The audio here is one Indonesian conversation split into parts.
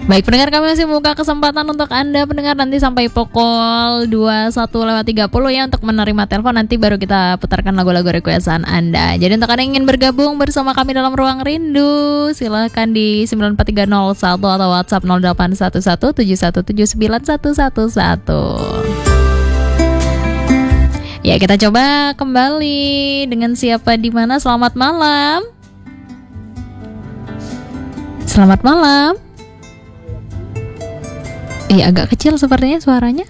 Baik pendengar, kami masih membuka kesempatan untuk Anda pendengar nanti sampai pukul 21.30 ya untuk menerima telepon. Nanti baru kita putarkan lagu-lagu requestan Anda. Jadi untuk Anda yang ingin bergabung bersama kami dalam Ruang Rindu, silahkan di 94301 atau WhatsApp 0811717911. Ya, kita coba kembali dengan siapa di mana. Selamat malam. Selamat malam. Iya, agak kecil sepertinya suaranya.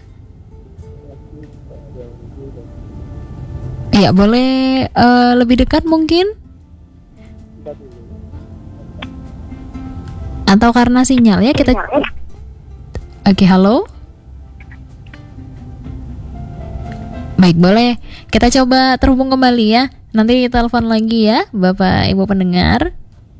Iya, boleh lebih dekat mungkin? Atau karena sinyal ya kita. Oke, halo. Baik, boleh. Kita coba terhubung kembali ya. Nanti telepon lagi ya, Bapak Ibu pendengar.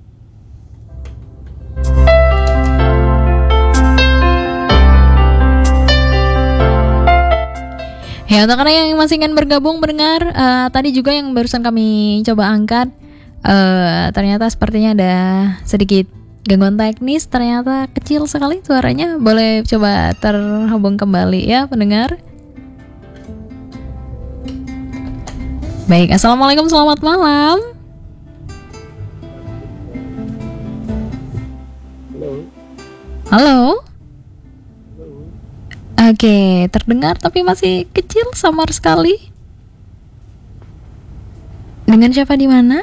Ya, untuk kalian yang masih ingin bergabung pendengar, tadi juga yang barusan kami coba angkat, ternyata sepertinya ada sedikit gangguan teknis, ternyata kecil sekali suaranya. Boleh coba terhubung kembali ya pendengar. Baik, assalamualaikum, selamat malam. Halo. Oke, terdengar tapi masih kecil, samar sekali. Dengan siapa di mana?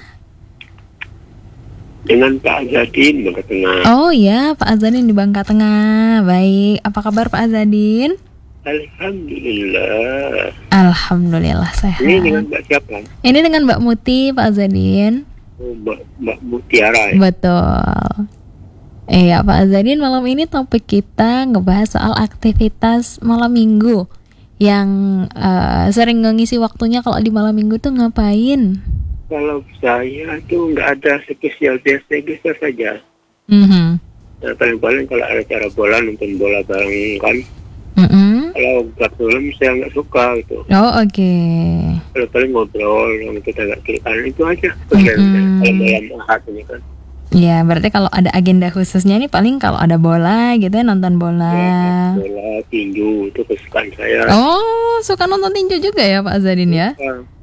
Dengan Pak Azadin Bangka Tengah. Oh ya, Pak Azadin di Bangka Tengah. Baik, apa kabar Pak Azadin? Alhamdulillah. Alhamdulillah sehat. Ini dengan Mbak siapa? Ini dengan Mbak Muti, Pak Azadin. Oh, Mbak Mutiara ya? Betul. Iya Pak Azadin, malam ini topik kita ngebahas soal aktivitas malam minggu yang sering ngisi waktunya kalau di malam minggu tuh ngapain? Kalau saya tuh nggak ada spesial, biasa saja. Nah, paling-paling kalau ada acara bola, nonton bola bareng kan. Kalau buat film saya nggak suka gitu. Oh oke. Kalau paling ngobrol sama tetangga itu aja. Kalau malam Ahad ini kan. Ya, berarti kalau ada agenda khususnya ini paling kalau ada bola gitu ya, nonton bola. Ya, bola, tinju, itu kesukaan saya. Oh, suka nonton tinju juga ya Pak Azadin ya?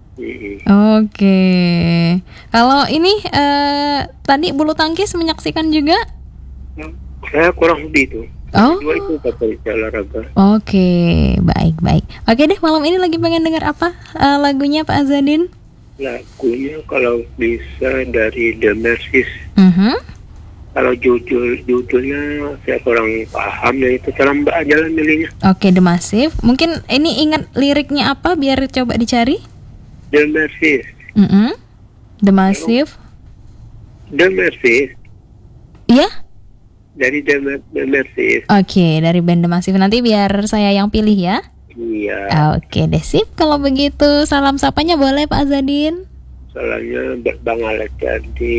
Oke. Kalau ini tadi bulu tangkis menyaksikan juga? Saya kurang lebih itu. Oh. Dua itu favorit olahraga. Oke, baik. Oke deh, malam ini lagi pengen dengar apa lagunya Pak Azadin? Lagunya kalau bisa dari The Mercies. Kalau judulnya saya kurang paham ya, itu salam Mbak aja lah milihnya. Oke, The Massive. Mungkin ini ingat liriknya apa biar coba dicari? The Mercies. The Massive. The Mercies. Iya? Dari The Mercies. Oke, dari band The Massive. Nanti biar saya yang pilih ya. Iya. Oke deh, sip. Kalau begitu salam sapanya boleh Pak Azadin? Salamnya Bang Alex Jadi,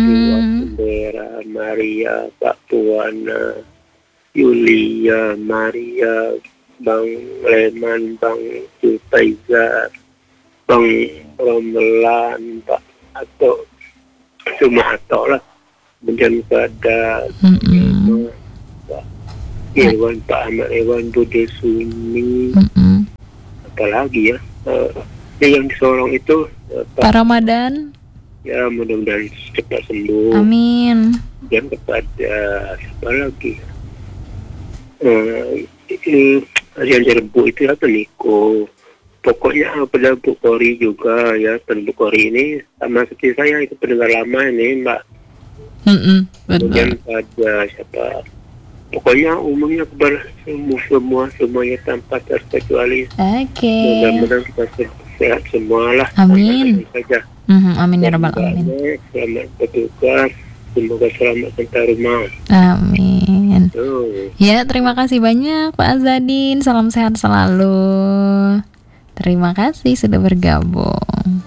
Bera, Maria, Pak Puana, Yulia, Maria, Bang Leman, Bang Sultaizar, Bang Romelan, Pak Ato, cuma Ato lah. Kemudian pada Pak Iwan, Pak Ahmad Iwan, Bude Sumi, apalagi ya, yang di Sorong itu Pak Ramadan. Ya, mudah-mudahan cepat sembuh. Amin. Dan kepada siapa lagi? Yang Jerbu itu apa Niko? Pokoknya pada Bu Kori juga ya, Bu Kori ini sama seperti saya itu pendengar lama ini Mbak. Kemudian pada siapa? Pokoknya umumnya kepada semuanya tanpa terkecuali. Oke. Mudah-mudahan kita sehat semua lah. Amin. Saja. Amin ya rabbal alamin. Selamat bertugas. Semoga selamat sampai rumah. Amin. Ya, terima kasih banyak Pak Azadin. Salam sehat selalu. Terima kasih sudah bergabung.